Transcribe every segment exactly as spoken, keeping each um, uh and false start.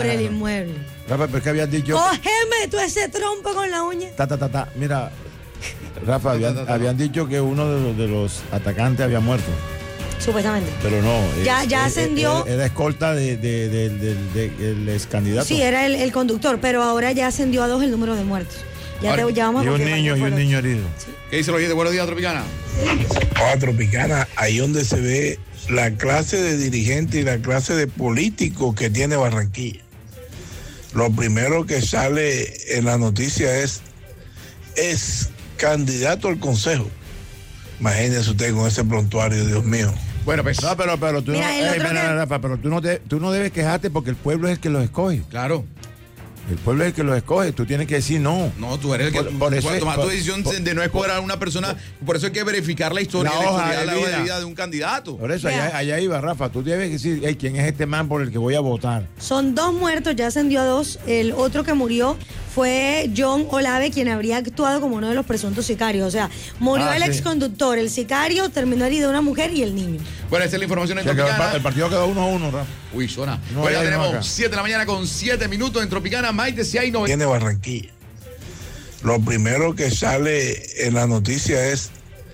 por el inmueble. Rafa, pero es que habían dicho... Cógeme tú ese trompo con la uña. Ta, ta, ta, ta. Mira, Rafa, habían, habían dicho que uno de los, de los atacantes había muerto. Supuestamente. Pero no. Ya, es, ya es, ascendió. Era, era escolta de, de, de, de, de, del ex candidato. Sí, era el, el conductor, pero ahora ya ascendió a dos el número de muertos. Ya, Ahora, te, ya vamos y a un confirmar niño, quién y fue un el niño otro. herido. Sí. ¿Qué dice el oyente? Buenos días, Tropicana. Hola, Tropicana, ahí donde se ve la clase de dirigente y la clase de político que tiene Barranquilla. Lo primero que sale en la noticia es, es candidato al consejo. Imagínese usted con ese prontuario, Dios mío. Bueno, pues. No, pero, pero tú Mira, no, el ey, otro mira, que- Rafa, pero tú no, te, tú no debes quejarte porque el pueblo es el que los escoge. Claro. El pueblo es el que los escoge. Tú tienes que decir no. No, tú eres el que Por- por tú eso puedes es- tomar por- tu decisión por- de no escoger a una persona. Por eso hay que verificar la historia, La la, hoja historia, de la hoja de vida. vida de un candidato. Por eso, Vea. allá, allá iba, Rafa. Tú debes decir, hey, ¿quién es este man por el que voy a votar? Son dos muertos, ya ascendió a dos. El otro que murió fue John Olave, quien habría actuado como uno de los presuntos sicarios. O sea, murió Ah, el sí. exconductor, el sicario, terminó herido una mujer y el niño. Bueno, esta es la información en Se quedó- el, Tropicana. pa- el partido quedó uno a uno, Rafa. Uy, zona. No, bueno, ya ya no acá. tenemos siete de la mañana con siete minutos en Tropicana. Maite, si hay novedades. Tiene Barranquilla. Lo primero que sale en la noticia es,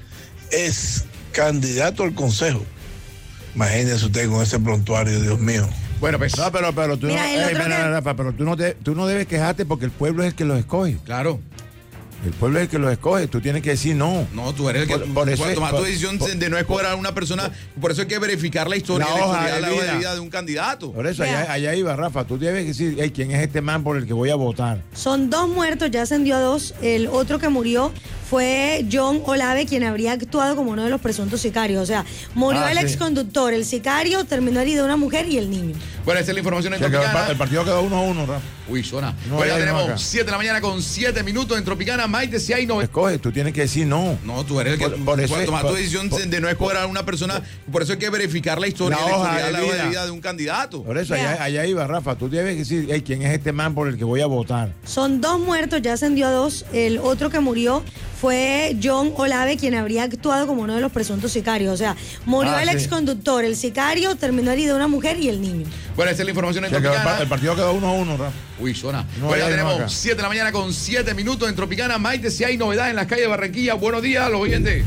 es candidato al consejo. Imagínese usted con ese prontuario, Dios mío. Bueno, pues. No, pero, pero tú Mira, no, el ey, otro mira, que- Rafa, pero tú no, te, tú no debes quejarte porque el pueblo es el que los escoge. Claro. El pueblo es el que los escoge. Tú tienes que decir no. No, tú eres el que Por- por tú eso puedes es- tomar por- tu decisión por- de no escoger a una persona. Por eso hay que verificar la historia, La la, hoja historia, de la hoja de vida. vida de un candidato. Por eso, Vea. allá, allá iba, Rafa. Tú debes decir, hey, ¿quién es este man por el que voy a votar? Son dos muertos, ya ascendió a dos. El otro que murió fue John Olave, quien habría actuado como uno de los presuntos sicarios. O sea, murió Ah, el sí. exconductor, el sicario, terminó herido una mujer y el niño. Bueno, esta es la información en Se quedó- el, Tropicana. pa- el partido quedó uno a uno, Rafa. Uy, zona. No, bueno, ya ya no acá. tenemos siete de la mañana con siete minutos en Tropicana. Maite, si hay novedades. Escoge, tú tienes que decir no. No, tú eres el que Por- por tú eso puedes es- tomar por- tu decisión por- de no escoger a una persona. Por eso hay que verificar la historia, La la, hoja historia, de la hoja de vida. vida de un candidato. Por eso, Vea. allá, allá iba, Rafa. Tú debes decir, hey, ¿quién es este man por el que voy a votar? Son dos muertos, ya ascendió a dos. El otro que murió fue John Olave, quien habría actuado como uno de los presuntos sicarios. O sea, murió Ah, el sí. exconductor, el sicario, terminó herido una mujer y el niño. Bueno, esta es la información en Se quedó- el, Tropicana. pa- el partido quedó uno a uno, Rafa. Uy, zona. No, bueno, ya ya no acá. tenemos siete de la mañana con siete minutos en Tropicana. Maite, si hay novedades en las calles de Barranquilla. Buenos días, los oyentes.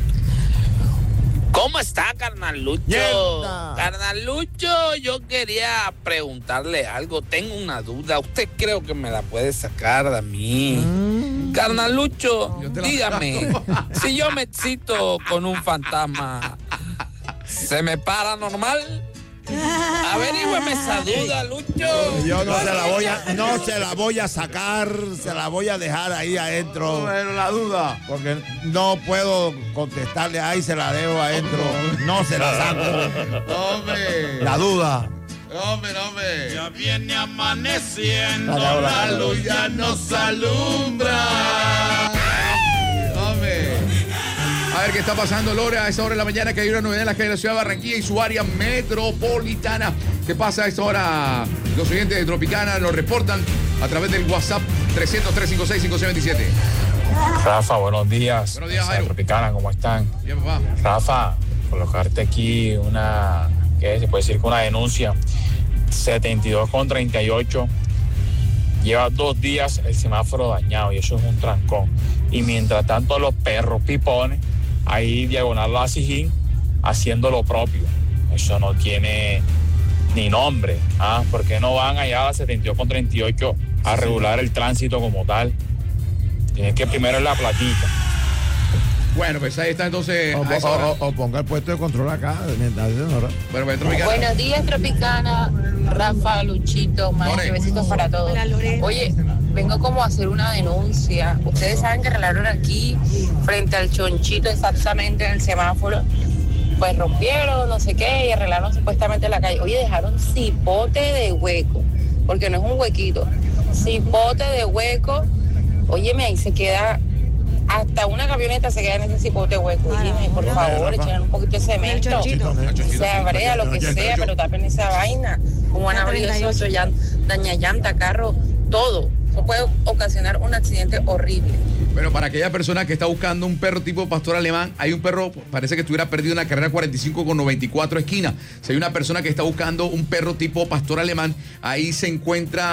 ¿Cómo está, Carnalucho? Mierda. Carnalucho, yo quería preguntarle algo. Tengo una duda. Usted creo que me la puede sacar de mí. Carnalucho, Yo te la dígame, si yo me excito con un fantasma, ¿se me para normal? Averígüeme esa duda, Lucho. Yo no se la voy a, no se la voy a sacar, se la voy a dejar ahí adentro. Bueno, la duda. Porque no puedo contestarle ahí, se la dejo adentro. No se la saco. Hombre. La duda. Hombre, hombre. Ya viene amaneciendo, Dale, ahora. la luz ya nos alumbra. Hombre. A ver qué está pasando, Lore, a esa hora de la mañana, que hay una novedad en la calle de la ciudad de Barranquilla y su área metropolitana. ¿Qué pasa a esta hora? Los oyentes de Tropicana nos reportan a través del WhatsApp trescientos, trescientos cincuenta y seis, cincuenta y seis veintisiete. Rafa, buenos días. Buenos días, Ciudad Jairo. Tropicana, ¿cómo están? Bien, papá. Rafa, colocarte aquí una, ¿qué se puede decir? Que una denuncia. setenta y dos con treinta y ocho. Lleva dos días el semáforo dañado y eso es un trancón. Y mientras tanto los perros pipones, ahí diagonal la Sijín, haciendo lo propio. Eso no tiene ni nombre. ¿Ah? ¿Por qué no van allá a la setenta y dos con treinta y ocho a regular el tránsito como tal? Tienes que primero en la platica. Bueno, pues ahí está entonces. O, a esa hora. o- o- o ponga el puesto de control acá. mientras hace una hora. Bueno, pues Tropicana. Buenos días, Tropicana, Rafa, Luchito, Lore. Maite, besitos para todos. Hola, Lore. Oye, vengo como a hacer una denuncia. Ustedes saben que arreglaron aquí, frente al chonchito, exactamente en el semáforo. Pues rompieron, no sé qué, y arreglaron supuestamente la calle. Oye, dejaron cipote de hueco, porque no es un huequito. Cipote de hueco. Óyeme, ahí se queda... Hasta una camioneta se queda en ese cipote hueco. Óyeme, por favor, echen un poquito de cemento. chonchito. Se brea, lo que sea, pero tapen esa vaina. Como han abierto eso, ya daña llanta, carro, todo. Eso puede ocasionar un accidente horrible. Bueno, para aquella persona que está buscando un perro tipo pastor alemán, hay un perro, parece que estuviera perdido en la carrera cuarenta y cinco con noventa y cuatro esquina. Si hay una persona que está buscando un perro tipo pastor alemán, ahí se encuentra